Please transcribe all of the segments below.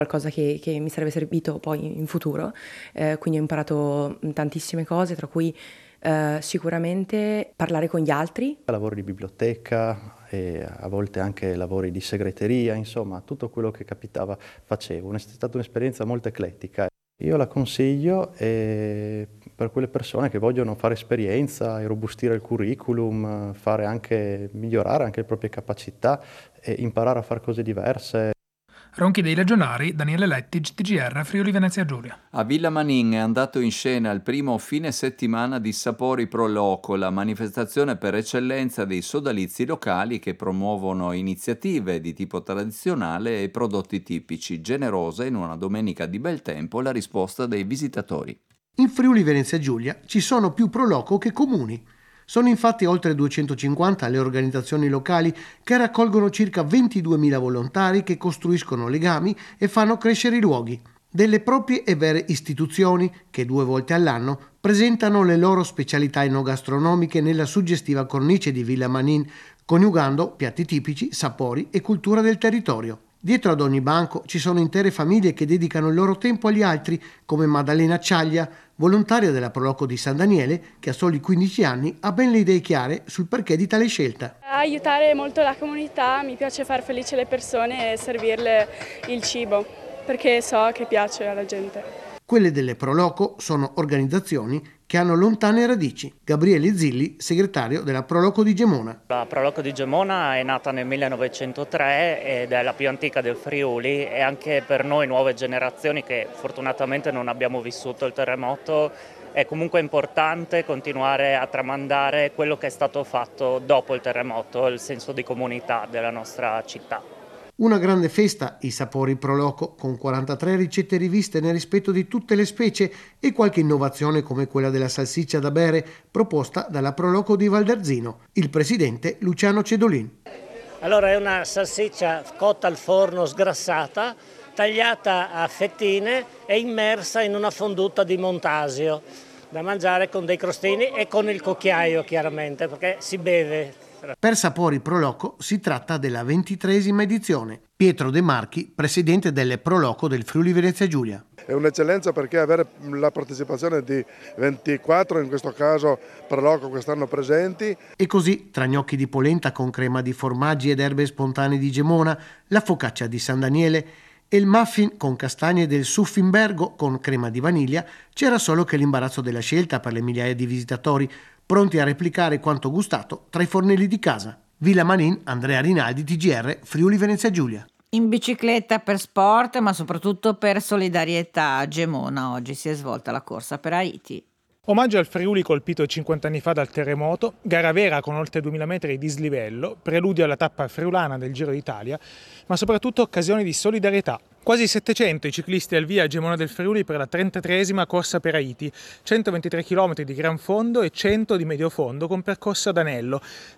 qualcosa che mi sarebbe servito poi in futuro, quindi ho imparato tantissime cose, tra cui sicuramente parlare con gli altri. Lavori di biblioteca e a volte anche lavori di segreteria, insomma tutto quello che capitava facevo. È stata un'esperienza molto eclettica. Io la consiglio per quelle persone che vogliono fare esperienza, irrobustire il curriculum, migliorare anche le proprie capacità e imparare a fare cose diverse. Ronchi dei Legionari, Daniele Lettig, TGR, Friuli Venezia Giulia. A Villa Manin è andato in scena il primo fine settimana di Sapori Pro Loco, la manifestazione per eccellenza dei sodalizi locali che promuovono iniziative di tipo tradizionale e prodotti tipici. Generosa in una domenica di bel tempo la risposta dei visitatori. In Friuli Venezia Giulia ci sono più pro loco che comuni. Sono infatti oltre 250 le organizzazioni locali che raccolgono circa 22.000 volontari che costruiscono legami e fanno crescere i luoghi. Delle proprie e vere istituzioni che 2 volte all'anno presentano le loro specialità enogastronomiche nella suggestiva cornice di Villa Manin, coniugando piatti tipici, sapori e cultura del territorio. Dietro ad ogni banco ci sono intere famiglie che dedicano il loro tempo agli altri, come Maddalena Acciaglia, volontaria della Proloco di San Daniele, che a soli 15 anni ha ben le idee chiare sul perché di tale scelta. Aiutare molto la comunità, mi piace far felice le persone e servirle il cibo, perché so che piace alla gente. Quelle delle Proloco sono organizzazioni che hanno lontane radici. Gabriele Zilli, segretario della Proloco di Gemona. La Proloco di Gemona è nata nel 1903 ed è la più antica del Friuli e anche per noi nuove generazioni che fortunatamente non abbiamo vissuto il terremoto è comunque importante continuare a tramandare quello che è stato fatto dopo il terremoto, il senso di comunità della nostra città. Una grande festa, i Sapori Pro Loco, con 43 ricette riviste nel rispetto di tutte le specie e qualche innovazione come quella della salsiccia da bere proposta dalla Pro Loco di Valdarzino. Il presidente Luciano Cedolin. Allora è una salsiccia cotta al forno sgrassata, tagliata a fettine e immersa in una fonduta di montasio da mangiare con dei crostini e con il cucchiaio chiaramente perché si beve. Per Sapori Pro Loco si tratta della 23esima edizione. Pietro De Marchi, presidente delle Pro Loco del Friuli Venezia Giulia. È un'eccellenza perché avere la partecipazione di 24, in questo caso Pro Loco quest'anno presenti. E così, tra gnocchi di polenta con crema di formaggi ed erbe spontanee di Gemona, la focaccia di San Daniele e il muffin con castagne del Suffinbergo con crema di vaniglia, c'era solo che l'imbarazzo della scelta per le migliaia di visitatori pronti a replicare quanto gustato tra i fornelli di casa. Villa Manin, Andrea Rinaldi, TGR, Friuli Venezia Giulia. In bicicletta per sport, ma soprattutto per solidarietà, a Gemona oggi si è svolta la corsa per Haiti. Omaggio al Friuli colpito 50 anni fa dal terremoto, gara vera con oltre 2000 metri di dislivello, preludio alla tappa friulana del Giro d'Italia, ma soprattutto occasione di solidarietà. Quasi 700 i ciclisti al via a Gemona del Friuli per la 33esima corsa per Haiti, 123 km di gran fondo e 100 di medio fondo con percorso ad anello,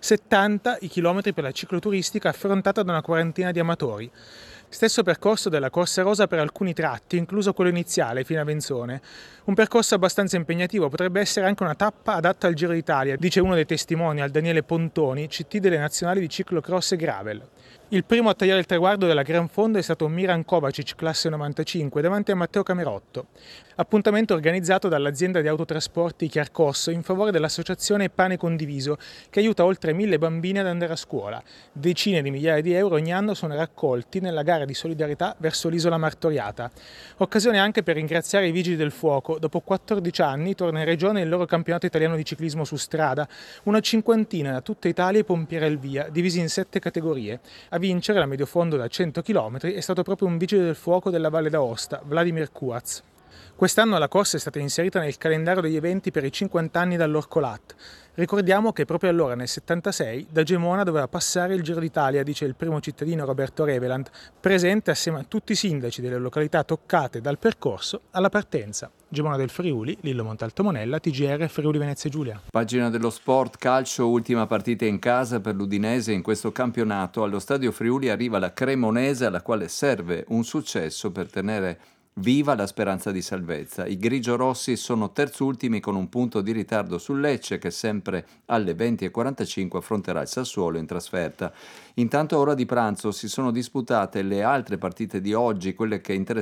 70 i chilometri per la cicloturistica affrontata da una quarantina di amatori. Stesso percorso della Corsa Rosa per alcuni tratti, incluso quello iniziale fino a Venzone. Un percorso abbastanza impegnativo, potrebbe essere anche una tappa adatta al Giro d'Italia, dice uno dei testimonial, Daniele Pontoni, CT delle nazionali di ciclocross e gravel. Il primo a tagliare il traguardo della Gran Fondo è stato Miran Kovacic, classe 95, davanti a Matteo Camerotto. Appuntamento organizzato dall'azienda di autotrasporti Chiarcosso in favore dell'associazione Pane Condiviso, che aiuta oltre 1000 bambini ad andare a scuola. Decine di migliaia di euro ogni anno sono raccolti nella gara di solidarietà verso l'isola martoriata. Occasione anche per ringraziare i Vigili del Fuoco. Dopo 14 anni torna in regione il loro campionato italiano di ciclismo su strada. Una cinquantina da tutta Italia i pompieri al via, divisi in 7 categorie. A vincere la medio fondo da 100 km è stato proprio un vigile del fuoco della Valle d'Aosta, Vladimir Kuaz. Quest'anno la corsa è stata inserita nel calendario degli eventi per i 50 anni dall'Orcolat. Ricordiamo che proprio allora, nel 76, da Gemona doveva passare il Giro d'Italia, dice il primo cittadino Roberto Revelant, presente assieme a tutti i sindaci delle località toccate dal percorso alla partenza. Gemona del Friuli, Lillo Montalto Monella, TGR Friuli Venezia Giulia. Pagina dello sport, calcio, ultima partita in casa per l'Udinese in questo campionato. Allo Stadio Friuli arriva la Cremonese, alla quale serve un successo per tenere viva la speranza di salvezza. I grigiorossi sono terzultimi con un punto di ritardo sul Lecce che sempre alle 20:45 affronterà il Sassuolo in trasferta. Intanto a ora di pranzo si sono disputate le altre partite di oggi, quelle che interessano